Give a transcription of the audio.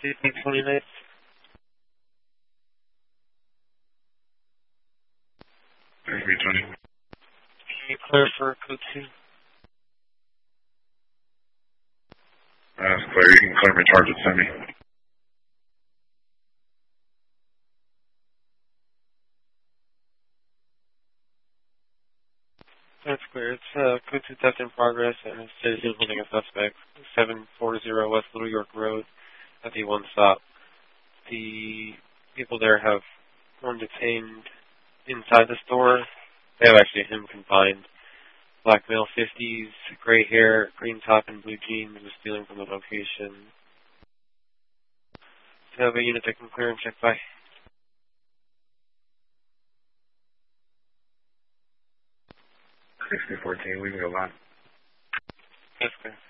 29th. There's me, Tony. Can you clear for code 2? That's clear. You can clear my charge at semi. That's clear. It's code 2 theft in progress and a citizen holding a suspect. 740 West Little York Road at the one stop. The people there have one detained inside the store. They have actually him confined. Black male, 50s, gray hair, green top and blue jeans, was stealing from the location. Do you have a unit that can clear and check by? 6014, we can go live. That's clear.